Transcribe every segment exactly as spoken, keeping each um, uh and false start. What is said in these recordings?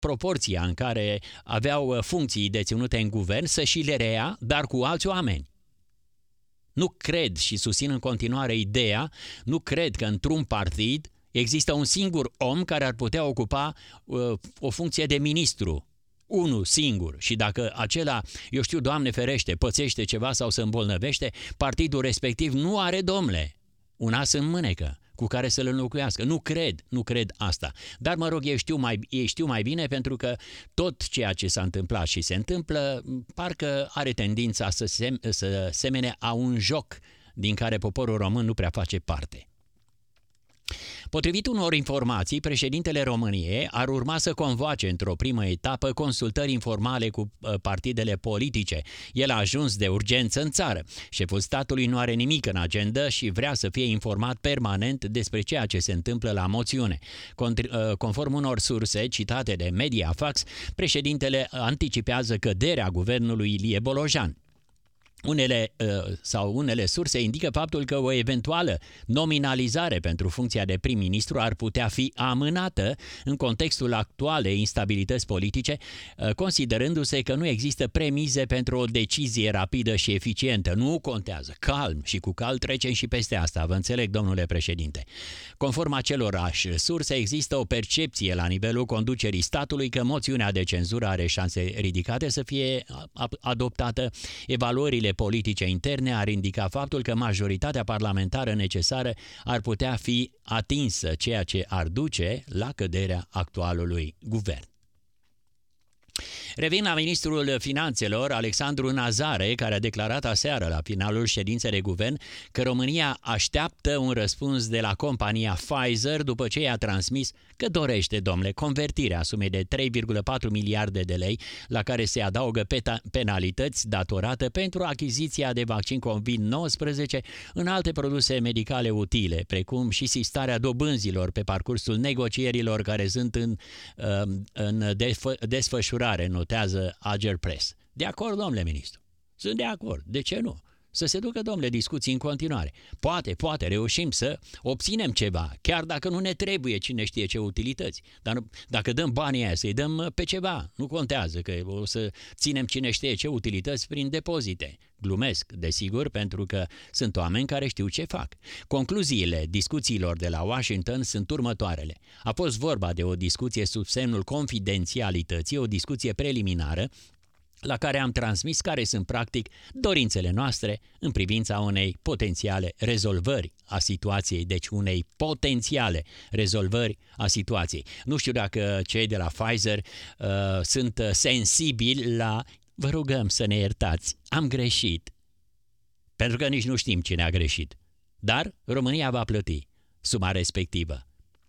proporția în care aveau funcții deținute în guvern să și le reia, dar cu alți oameni. Nu cred și susțin în continuare ideea, nu cred că într-un partid există un singur om care ar putea ocupa uh, o funcție de ministru. Unul singur. Și dacă acela, eu știu, Doamne ferește, pățește ceva sau se îmbolnăvește, partidul respectiv nu are, domnule, un as în mânecă cu care să-l înlocuiască. Nu cred, nu cred asta. Dar, mă rog, ei știu mai, ei știu mai bine pentru că tot ceea ce s-a întâmplat și se întâmplă, parcă are tendința să, se, să semene a un joc din care poporul român nu prea face parte. Potrivit unor informații, președintele României ar urma să convoace într-o primă etapă consultări informale cu partidele politice. El a ajuns de urgență în țară. Șeful statului nu are nimic în agenda și vrea să fie informat permanent despre ceea ce se întâmplă la moțiune. Conform unor surse citate de Mediafax, președintele anticipează căderea guvernului Ilie Bolojan. Unele sau unele surse indică faptul că o eventuală nominalizare pentru funcția de prim-ministru ar putea fi amânată în contextul actualei instabilități politice, considerându-se că nu există premize pentru o decizie rapidă și eficientă. Nu contează. Calm și cu cal trecem și peste asta. Vă înțeleg, domnule președinte. Conform acelorași surse, există o percepție la nivelul conducerii statului că moțiunea de cenzură are șanse ridicate să fie adoptată. Evaluările politice interne ar indica faptul că majoritatea parlamentară necesară ar putea fi atinsă, ceea ce ar duce la căderea actualului guvern. Revin la ministrul Finanțelor, Alexandru Nazare, care a declarat aseară la finalul ședinței de guvern că România așteaptă un răspuns de la compania Pfizer după ce i-a transmis că dorește, domnule, convertirea sumei de trei virgulă patru miliarde de lei, la care se adaugă penalități datorate pentru achiziția de vaccin covid nouăsprezece în alte produse medicale utile, precum și sistarea dobânzilor pe parcursul negocierilor care sunt în, în desfășurare, notează Agerpress. De acord, domnule ministru? Sunt de acord. De ce nu? Să se ducă, domnule, discuții în continuare. Poate, poate reușim să obținem ceva, chiar dacă nu ne trebuie cine știe ce utilități. Dar dacă dăm banii aia, să-i dăm pe ceva. Nu contează că o să ținem cine știe ce utilități prin depozite. Glumesc, desigur, pentru că sunt oameni care știu ce fac. Concluziile discuțiilor de la Washington sunt următoarele. A fost vorba de o discuție sub semnul confidențialității, o discuție preliminară, la care am transmis care sunt practic dorințele noastre în privința unei potențiale rezolvări a situației, deci unei potențiale rezolvări a situației. Nu știu dacă cei de la Pfizer uh, sunt sensibili la vă rugăm să ne iertați, am greșit, pentru că nici nu știm cine a greșit, dar România va plăti suma respectivă.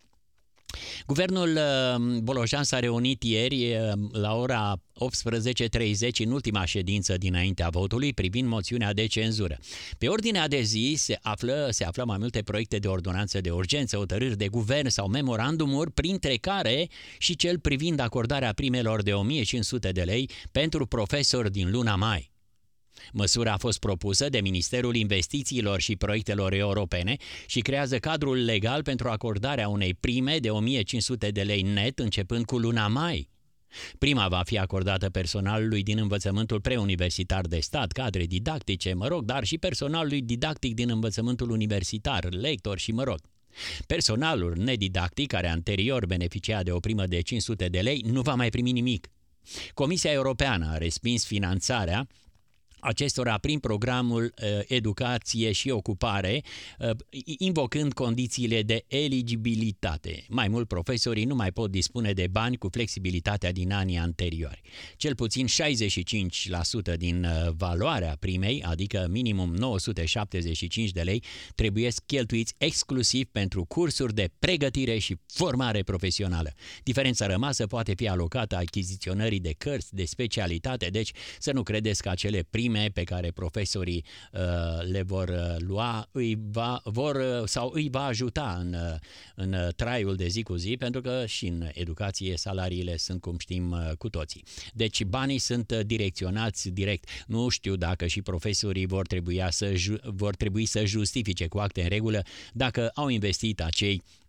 Guvernul Bolojan s-a reunit ieri la ora optsprezece și treizeci în ultima ședință dinaintea votului privind moțiunea de cenzură. Pe ordinea de zi se află, se află mai multe proiecte de ordonanță de urgență, hotărâri de guvern sau memorandumuri, printre care și cel privind acordarea primelor de o mie cinci sute de lei pentru profesori din luna mai. Măsura a fost propusă de Ministerul Investițiilor și Proiectelor Europene și creează cadrul legal pentru acordarea unei prime de o mie cinci sute de lei net începând cu luna mai. Prima va fi acordată personalului din învățământul preuniversitar de stat, cadre didactice, mă rog, dar și personalului didactic din învățământul universitar, lector și mă rog. Personalul nedidactic, care anterior beneficia de o primă de cinci sute de lei, nu va mai primi nimic. Comisia Europeană a respins finanțarea acestora prin programul uh, Educație și Ocupare, uh, invocând condițiile de eligibilitate. Mai mult, profesorii nu mai pot dispune de bani cu flexibilitatea din anii anteriori. Cel puțin șaizeci și cinci la sută din uh, valoarea primei, adică minimum nouă sute șaptezeci și cinci de lei, trebuie cheltuiți exclusiv pentru cursuri de pregătire și formare profesională. Diferența rămasă poate fi alocată achiziționării de cărți de specialitate, deci să nu credeți că acele prime pe care profesorii uh, le vor uh, lua îi va, vor, uh, sau îi va ajuta în, uh, în uh, traiul de zi cu zi, pentru că și în educație salariile sunt, cum știm uh, cu toții. Deci banii sunt uh, direcționați direct. Nu știu dacă și profesorii vor trebui să, ju- vor trebui să justifice cu acte în regulă dacă au investit acei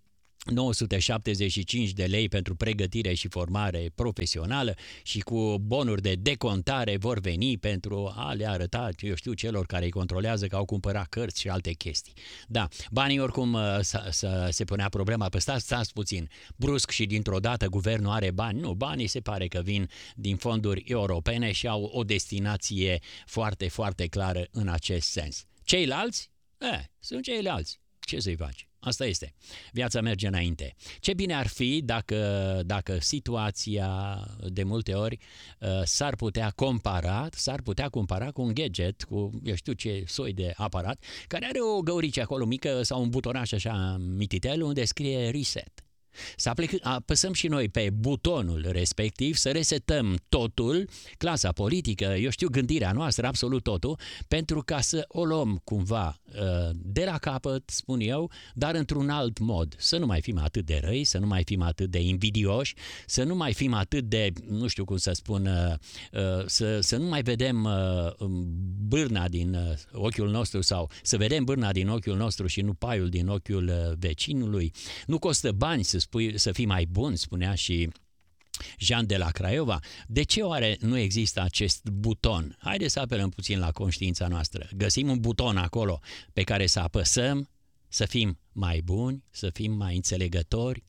nouă sute șaptezeci și cinci de lei pentru pregătire și formare profesională și cu bonuri de decontare vor veni pentru a le arăta, eu știu, celor care îi controlează că au cumpărat cărți și alte chestii. Da, banii oricum se punea problema, pe stați, stați puțin, brusc și dintr-o dată guvernul are bani. Nu, banii se pare că vin din fonduri europene și au o destinație foarte, foarte clară în acest sens. Ceilalți? Eh, sunt ceilalți. Ce să-i faci? Asta este. Viața merge înainte. Ce bine ar fi dacă, dacă situația de multe ori s-ar putea compara, s-ar putea compara cu un gadget, cu eu știu ce soi de aparat, care are o găuriță acolo mică sau un butonaș așa mititel unde scrie reset. Să apăsăm și noi pe butonul respectiv, să resetăm totul, clasa politică, eu știu, gândirea noastră, absolut totul, pentru ca să o luăm cumva de la capăt, spun eu, dar într-un alt mod. Să nu mai fim atât de răi, să nu mai fim atât de invidioși, să nu mai fim atât de, nu știu cum să spun, să, să nu mai vedem bârna din ochiul nostru sau să vedem bârna din ochiul nostru și nu paiul din ochiul vecinului. Nu costă bani să spui, să fii mai bun, spunea și Jean de la Craiova. De ce oare nu există acest buton? Haideți să apelăm puțin la conștiința noastră. Găsim un buton acolo pe care să apăsăm, să fim mai buni, să fim mai înțelegători.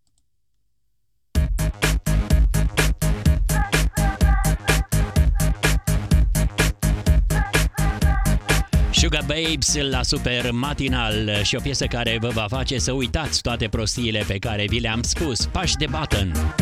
Sugar Babes la Super Matinal și o piesă care vă va face să uitați toate prostiile pe care vi le-am spus. Push the button!